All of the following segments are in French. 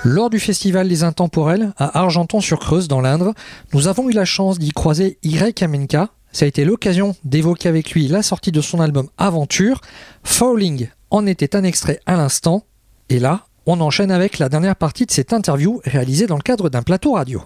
Lors du festival Les Intemporels à Argenton-sur-Creuse dans l'Indre, nous avons eu la chance d'y croiser Y Amenka. Ça a été l'occasion d'évoquer avec lui la sortie de son album Aventure. Falling en était un extrait à l'instant. Et là, on enchaîne avec la dernière partie de cette interview réalisée dans le cadre d'un plateau radio.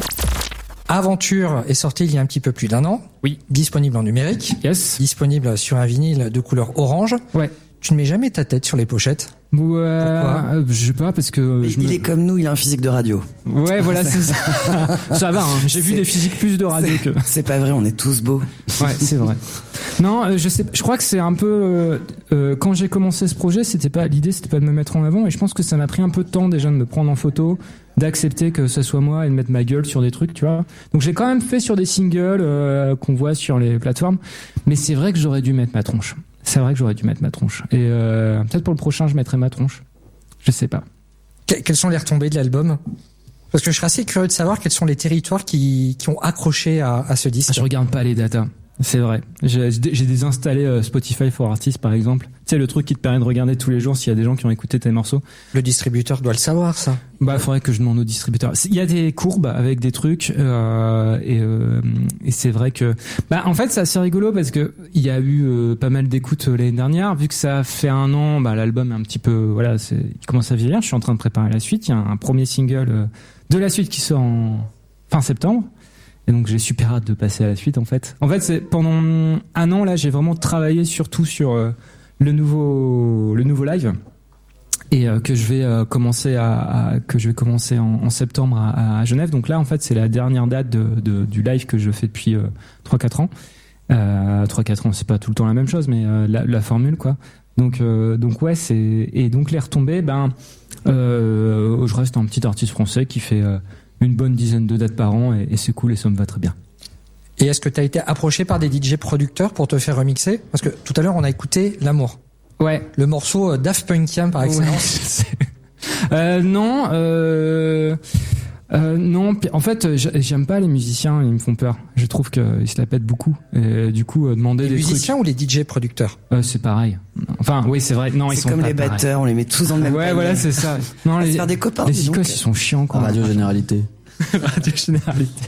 Aventure est sorti il y a un petit peu plus d'un an. Oui. Disponible en numérique. Yes. Disponible sur un vinyle de couleur orange. Ouais. Tu ne mets jamais ta tête sur les pochettes. Pourquoi je sais pas, parce que... Il est comme nous, il a un physique de radio. Ouais, voilà, c'est ça. Ça va, hein. J'ai vu des physiques plus de radio que... C'est pas vrai, on est tous beaux. Ouais, c'est vrai. Non, je crois que c'est un peu... quand j'ai commencé ce projet, l'idée c'était pas de me mettre en avant, et je pense que ça m'a pris un peu de temps déjà de me prendre en photo, d'accepter que ce soit moi et de mettre ma gueule sur des trucs, tu vois. Donc j'ai quand même fait sur des singles qu'on voit sur les plateformes, mais c'est vrai que j'aurais dû mettre ma tronche. C'est vrai que j'aurais dû mettre ma tronche. Et peut-être pour le prochain, je mettrai ma tronche. Je sais pas. Quelles sont les retombées de l'album ? Parce que je serais assez curieux de savoir quels sont les territoires qui ont accroché à ce disque. Je regarde pas les datas. C'est vrai. J'ai désinstallé Spotify for Artists, par exemple. Tu sais, le truc qui te permet de regarder tous les jours s'il y a des gens qui ont écouté tes morceaux. Le distributeur doit le savoir, ça. Bah, faudrait que je demande au distributeur. Il y a des courbes avec des trucs, et c'est vrai que, en fait, c'est assez rigolo parce que il y a eu pas mal d'écoutes l'année dernière. Vu que ça fait un an, l'album est un petit peu, voilà, il commence à vieillir. Je suis en train de préparer la suite. Il y a un premier single de la suite qui sort en fin septembre. Et donc j'ai super hâte de passer à la suite en fait. En fait, c'est pendant un an là, j'ai vraiment travaillé surtout sur le nouveau live et que je vais commencer en septembre à Genève. Donc là en fait, c'est la dernière date du live que je fais depuis 3-4 ans. 3-4 ans, c'est pas tout le temps la même chose, mais la formule quoi. Donc ouais, et donc les retombées, je reste un petit artiste français qui fait une bonne dizaine de dates par an et c'est cool et ça me va très bien. Et est-ce que tu as été approché par des DJ producteurs pour te faire remixer ? Parce que tout à l'heure on a écouté L'amour. Ouais. Le morceau Daft Punkien par excellence. Ouais. Non. En fait, j'aime pas les musiciens, ils me font peur. Je trouve qu'ils se la pètent beaucoup. Et du coup, demander les des trucs. Les musiciens ou les DJ producteurs ? C'est pareil. Enfin, oui, c'est vrai. Non, ils sont comme pas les pareils. batteurs, on les met tous dans le même Ouais, panier. voilà, c'est ça. Non, se faire des copains. Les icos, ils sont chiants, quoi. Radio Généralité. Radio Généralité.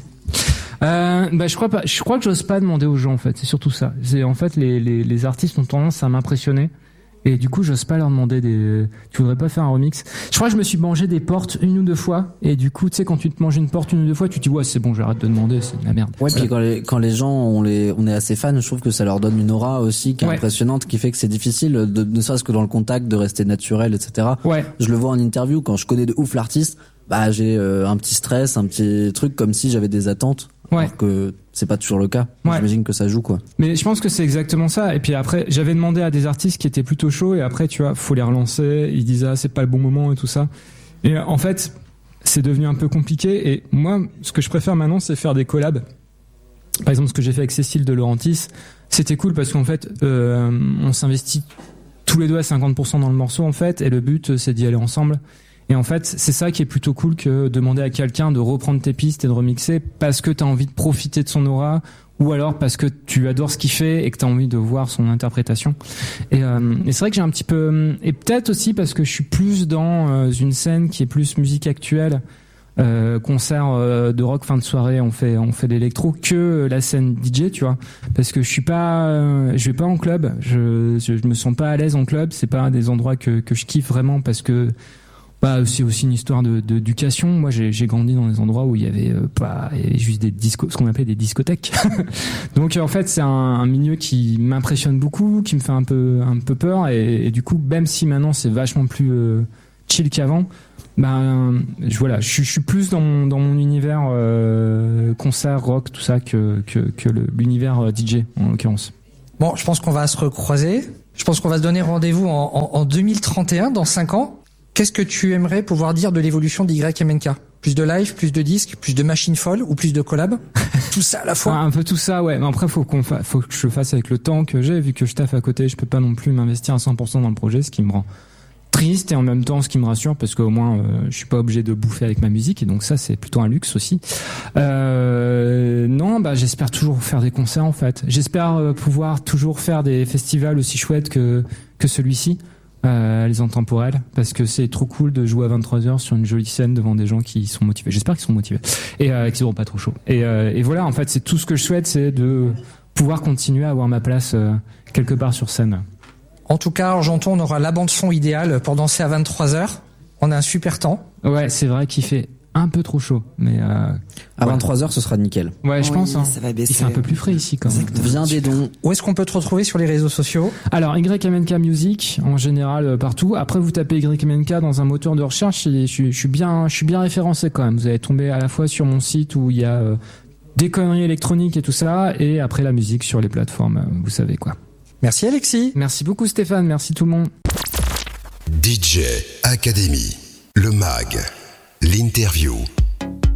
Je crois que j'ose pas demander aux gens, en fait. C'est surtout ça. C'est, en fait, les artistes ont tendance à m'impressionner. Et du coup, j'ose pas leur demander tu voudrais pas faire un remix? Je crois que je me suis mangé des portes une ou deux fois. Et du coup, tu sais, quand tu te manges une porte une ou deux fois, tu te dis, ouais, c'est bon, j'arrête de demander, c'est de la merde. Ouais, puis quand les gens, on est assez fans, je trouve que ça leur donne une aura aussi qui est impressionnante, qui fait que c'est difficile, ne serait-ce que dans le contact, de rester naturel, etc. Ouais. Je le vois en interview, quand je connais de ouf l'artiste, j'ai un petit stress, un petit truc comme si j'avais des attentes. Ouais. Alors que c'est pas toujours le cas. Ouais. J'imagine que ça joue, quoi. Mais je pense que c'est exactement ça. Et puis après, j'avais demandé à des artistes qui étaient plutôt chauds et après, tu vois, faut les relancer. Ils disaient, c'est pas le bon moment et tout ça. Et en fait, c'est devenu un peu compliqué. Et moi, ce que je préfère maintenant, c'est faire des collabs. Par exemple, ce que j'ai fait avec Cécile de Laurentis, c'était cool parce qu'en fait, on s'investit tous les deux à 50% dans le morceau, en fait. Et le but, c'est d'y aller ensemble. Et en fait, c'est ça qui est plutôt cool que demander à quelqu'un de reprendre tes pistes et de remixer parce que t'as envie de profiter de son aura ou alors parce que tu adores ce qu'il fait et que t'as envie de voir son interprétation. Et c'est vrai que j'ai un petit peu... Et peut-être aussi parce que je suis plus dans une scène qui est plus musique actuelle, concert de rock fin de soirée, on fait l'électro, que la scène DJ, tu vois. Parce que je vais pas en club, je me sens pas à l'aise en club, c'est pas des endroits que je kiffe vraiment parce que c'est aussi une histoire d'éducation. Moi, j'ai grandi dans des endroits où il y avait juste des ce qu'on appelait des discothèques. Donc, en fait, c'est un milieu qui m'impressionne beaucoup, qui me fait un peu peur. Et du coup, même si maintenant c'est vachement plus chill qu'avant, je suis plus dans mon univers concert, rock, tout ça que l'univers DJ en l'occurrence. Bon, je pense qu'on va se recroiser. Je pense qu'on va se donner rendez-vous en 2031, dans 5 ans. Qu'est-ce que tu aimerais pouvoir dire de l'évolution d'Y Amenka ? Plus de live, plus de disques, plus de machines folles ou plus de collabs ? Tout ça à la fois. Un peu tout ça, ouais. Mais après, faut que je fasse avec le temps que j'ai, vu que je taffe à côté. Je peux pas non plus m'investir à 100% dans le projet, ce qui me rend triste et en même temps ce qui me rassure parce qu'au moins je suis pas obligé de bouffer avec ma musique et donc ça c'est plutôt un luxe aussi. J'espère toujours faire des concerts en fait. J'espère pouvoir toujours faire des festivals aussi chouettes que celui-ci. les intemporels, parce que c'est trop cool de jouer à 23h sur une jolie scène devant des gens qui sont motivés. J'espère qu'ils sont motivés et qu'ils n'auront pas trop chaud. Et voilà, en fait, c'est tout ce que je souhaite, c'est de pouvoir continuer à avoir ma place quelque part sur scène. En tout cas, Argenton, on aura la bande-son idéale pour danser à 23h. On a un super temps. Ouais, c'est vrai qu'il fait un peu trop chaud, mais à 23h, ce sera nickel. Ouais, je pense. Hein. Ça va baisser. Il fait un peu plus frais ici quand même. Viens des dons. Où est-ce qu'on peut te retrouver sur les réseaux sociaux ? Alors, YMNK Music, en général, partout. Après, vous tapez YMNK dans un moteur de recherche et je suis bien référencé quand même. Vous allez tomber à la fois sur mon site où il y a des conneries électroniques et tout ça, et après la musique sur les plateformes, vous savez quoi. Merci Alexis. Merci beaucoup Stéphane, merci tout le monde. DJ Academy, le mag, l'interview.